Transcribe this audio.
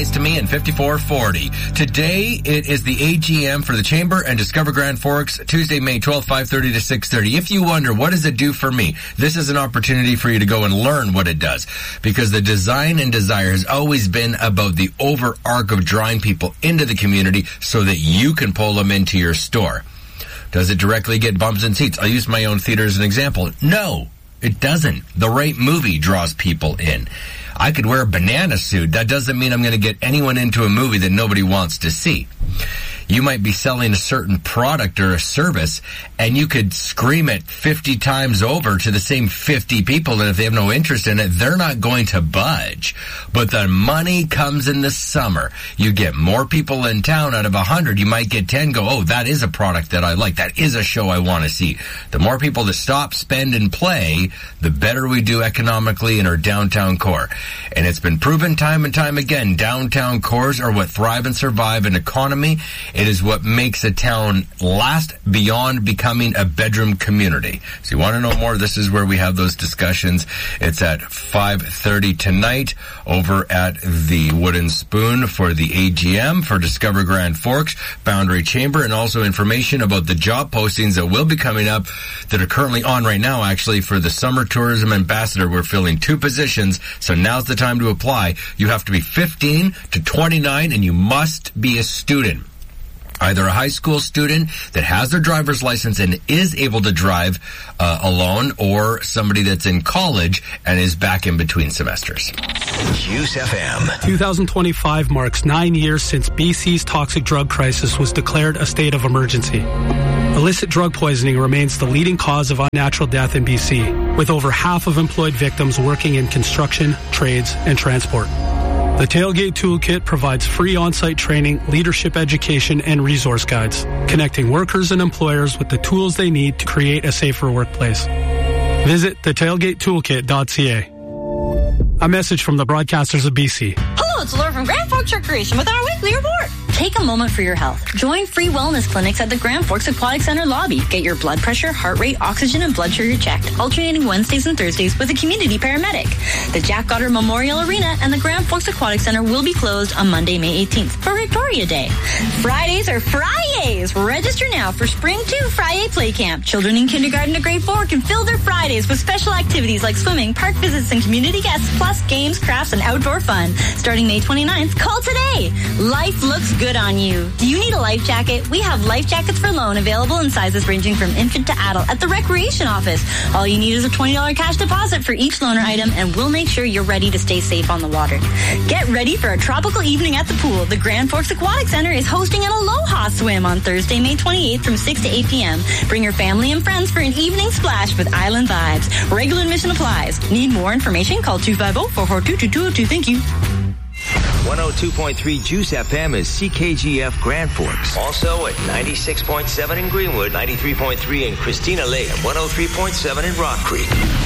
Nice to Me and 5440. Today, it is the AGM for the Chamber and Discover Grand Forks, Tuesday, May 12th, 5:30 to 6:30. If you wonder, what does it do for me? This is an opportunity for you to go and learn what it does. Because the design and desire has always been about the over arc of drawing people into the community so that you can pull them into your store. Does it directly get bumps in seats? I'll use my own theater as an example. No, it doesn't. The right movie draws people in. I could wear a banana suit. That doesn't mean I'm going to get anyone into a movie that nobody wants to see. You might be selling a certain product or a service, and you could scream it 50 times over to the same 50 people, and if they have no interest in it, they're not going to budge. But the money comes in the summer. You get more people in town. Out of 100, you might get 10 go, oh, that is a product that I like. That is a show I want to see. The more people that stop, spend, and play, the better we do economically in our downtown core. And it's been proven time and time again, downtown cores are what thrive and survive an economy. It is what makes a town last beyond becoming a bedroom community. So you want to know more, this is where we have those discussions. It's at 5:30 tonight over at the Wooden Spoon for the AGM for Discover Grand Forks, Boundary Chamber, and also information about the job postings that will be coming up that are currently on right now, actually, for the Summer Tourism Ambassador. We're filling 2 positions, so now's the time to apply. You have to be 15 to 29, and you must be a student. Either a high school student that has their driver's license and is able to drive alone, or somebody that's in college and is back in between semesters. Juice FM. 2025 marks 9 years since BC's toxic drug crisis was declared a state of emergency. Illicit drug poisoning remains the leading cause of unnatural death in BC, with over half of employed victims working in construction, trades, and transport. The Tailgate Toolkit provides free on-site training, leadership education, and resource guides, connecting workers and employers with the tools they need to create a safer workplace. Visit thetailgatetoolkit.ca. A message from the broadcasters of BC. Hello, it's Laura from Grand Forks Recreation with our weekly report. Take a moment for your health. Join free wellness clinics at the Grand Forks Aquatic Center lobby. Get your blood pressure, heart rate, oxygen, and blood sugar checked, alternating Wednesdays and Thursdays with a community paramedic. The Jack Goddard Memorial Arena and the Grand Forks Aquatic Center will be closed on Monday, May 18th for Victoria Day. Fridays are Fridays. Register now for Spring 2 Friday Play Camp. Children in kindergarten to grade 4 can fill their Fridays with special activities like swimming, park visits, and community guests, plus games, crafts, and outdoor fun. Starting May 29th, call today. Life looks good on you. Do you need a life jacket? We have life jackets for loan available in sizes ranging from infant to adult at the Recreation Office. All you need is a $20 cash deposit for each loaner item, and we'll make sure you're ready to stay safe on the water. Get ready for a tropical evening at the pool. The Grand Forks Aquatic Center is hosting an Aloha Swim on Thursday, May 28th from 6 to 8 p.m. Bring your family and friends for an evening splash with island vibes. Regular admission applies. Need more information? Call 250-442-2202. Thank you. 102.3 Juice FM is CKGF Grand Forks. Also at 96.7 in Greenwood, 93.3 in Christina Lake, and 103.7 in Rock Creek.